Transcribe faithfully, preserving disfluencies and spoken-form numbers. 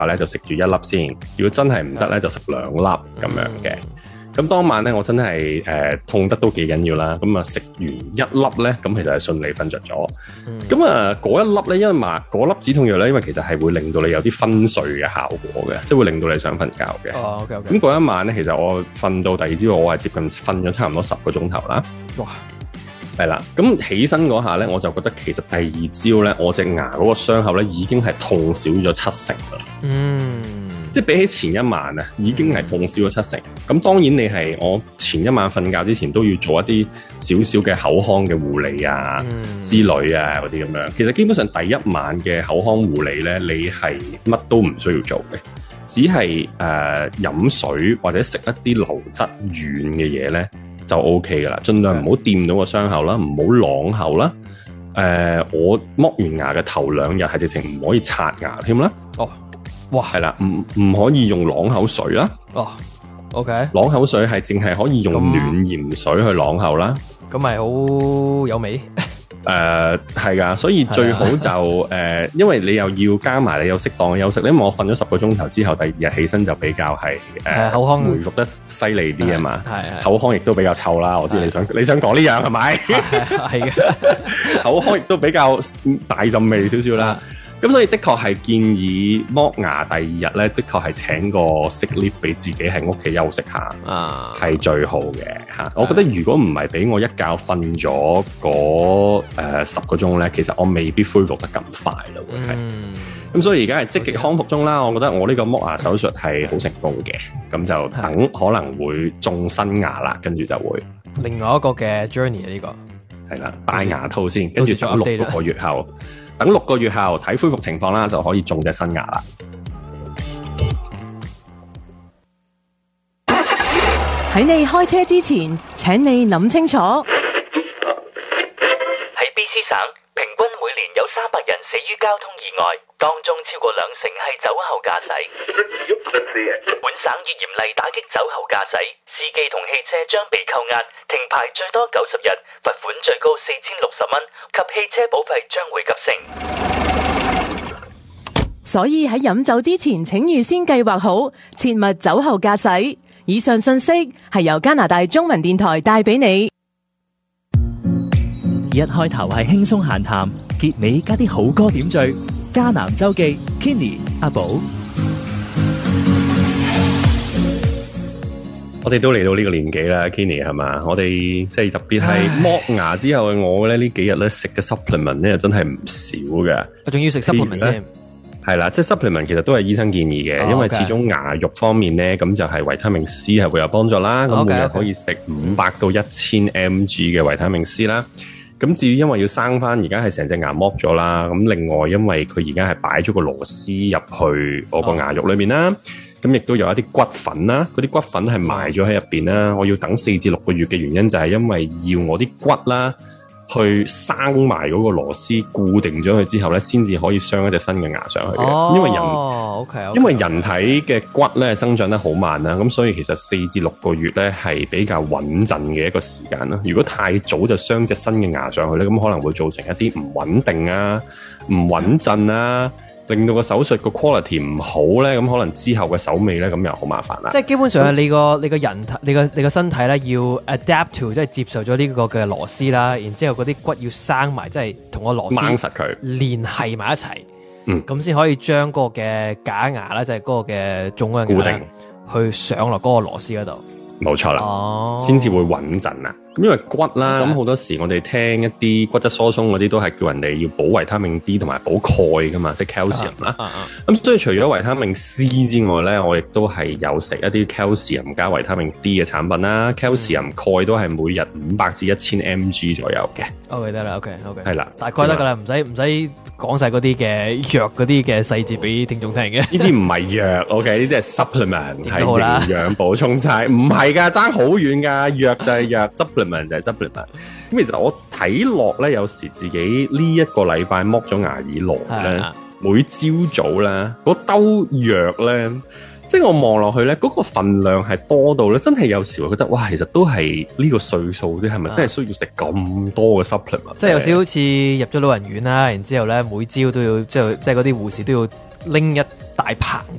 咧就食住一粒先，如果真係唔得咧就食兩粒咁樣嘅。咁當晚咧我真係誒、呃、痛得都幾緊要啦，咁啊食完一粒咧，咁其實係順利瞓着咗。咁啊嗰一粒咧，因為麻嗰粒止痛藥咧，因為其實係會令到你有啲昏睡嘅效果嘅，即係會令到你想瞓覺嘅。 哦 OK OK。 咁嗰一晚咧，其實我瞓到第二朝，我係接近瞓咗差唔多十個鐘頭啦。 哇！ 係啦，咁起身嗰下咧，我就覺得其實第二朝咧，我隻牙嗰個傷口咧已經係痛少咗七成啦。嗯，即係比起前一晚啊，已經係痛少咗七成。咁當然你係我前一晚瞓覺之前都要做一啲少少嘅口腔嘅護理啊、嗯、之類啊嗰啲咁樣。其實基本上第一晚嘅口腔護理咧，你係乜都唔需要做嘅，只係誒飲水或者食一啲流質軟嘅嘢咧。就 OK 噶啦，盡量唔好掂到個傷口啦，唔好啷口啦。誒、呃，我剝完牙嘅頭兩日係直情唔可以刷牙添啦。 哦，哇， 係啦，唔唔可以用啷口水啦。 哦 ，OK， 啷口水係淨係可以用暖鹽水去啷口啦。 咁咪好有味。 誒係噶，所以最好就誒、呃，因為你又要加埋你有適當嘅休息，因為我瞓咗十個鐘頭之後，第二日起身就比較係誒、呃、口腔回復得犀利啲啊嘛，口腔亦都比較臭啦。我知你想你想講呢樣係咪？係嘅，口腔亦都比較大陣味少少啦。咁所以的確係建議剝牙第二日咧，的確係請個 sick leave 俾自己喺屋企休息下，啊，係最好嘅嚇。我覺得如果唔係俾我一覺瞓咗嗰誒十個鐘咧，其實我未必恢復得咁快咯，會係。咁、嗯、所以而家係積極康復中啦。我覺得我呢個剝牙手術係好成功嘅，咁就等可能會種新牙啦，跟住就會另外一個嘅 journey 呢、這個係啦，戴牙套先，跟住咗六個月後。等六個月後睇恢復情況啦，就可以種隻新牙啦。 喺你開車之前，請你諗清楚。喺 B C 省，平均每年有三百人死於交通意外，當中超過兩成係酒後駕駛。本省已嚴厲打擊酒後駕駛，司機同汽車將被扣押、停牌最多九十日，罰款最高四千六十蚊，及汽車保費將會急升。 所以喺飲酒之前，請預先計劃好，切勿酒後駕駛。以上信息係由加拿大中文電台帶俾你。 一開頭係輕鬆閒談，結尾加啲好歌點綴。迦南周記 Kenny 阿寶， 我哋都嚟到呢個年紀啦 Kenny 係嘛？我哋即係特別係剝牙之後嘅我咧，呢幾日咧食嘅 supplement 咧真係唔少嘅。 我仲要食 supplement 添。 係啦，即係 supplement 其實都係醫生建議嘅，哦 okay. 因為始終牙肉方面咧，咁就係維他命 C 係會有幫助啦。咁、okay, 每日可以食五百到一千 mg 嘅維他命 C 啦。咁至於因為要生翻，而家係成隻牙剝咗啦。咁另外因為佢而家係擺咗個螺絲入去我個牙肉裏面啦，咁、哦、亦都有一啲骨粉啦，嗰啲骨粉係埋咗喺入邊啦。我要等四至六個月嘅原因就係因為要我啲骨啦。去生埋嗰個螺絲固定咗佢之後咧，先至可以鑲一隻新嘅牙上去嘅。哦、因為人，okay, okay, 因為人體嘅骨咧生長得好慢啦，咁所以其實四至六個月咧係比較穩陣嘅一個時間啦。如果太早就鑲隻新嘅牙上去咧，咁可能會造成一啲唔穩定啊、唔穩陣啊。令到個手術個 quality 唔好咧，咁可能之後嘅手尾咧，咁又好麻煩啦。 即係基本上係你個你個人體，你個你個身體咧要 adapt to，即係接受咗呢個嘅螺絲啦，然之後嗰啲骨要生埋，即係同個螺絲掹實佢， 連繫埋一齊， 嗯，咁先可以將嗰個嘅假牙咧，即係嗰個嘅種嘅固定去上落嗰個螺絲嗰度。 冇錯啦，先至會穩陣啊！咁因為骨啦，咁好多時我哋聽一啲骨質疏鬆嗰啲都係叫人哋要補維他命 D 同埋補鈣噶嘛，即係 calcium 啦。咁、啊啊、所以除咗維他命 C 之外咧，我亦都係有食一啲 calcium 加維他命 D 嘅產品啦。calcium 鈣都係每日五百至一千 mg 左右嘅。OK 得啦 ，OK OK 係啦，大概得噶啦，唔使唔使講晒嗰啲嘅藥嗰啲嘅細節俾聽眾聽嘅。呢啲唔係藥 ，OK， 呢啲係 supplement， 係營養補充劑，唔係噶，爭好遠噶，藥就係藥 ，supplement 就係 supplement。咁其實我睇落咧，有時自己呢一個禮拜剝咗牙以來咧，每朝早咧嗰兜藥咧。即係我望落去咧，嗰、那個份量係多到咧，真係有時會覺得哇，其實都係呢個歲數啫，係咪真係需要食咁多嘅 supplement？即係有少好似入咗老人院啦，然之後咧每朝都要即係即係嗰啲護士都要拎一大棚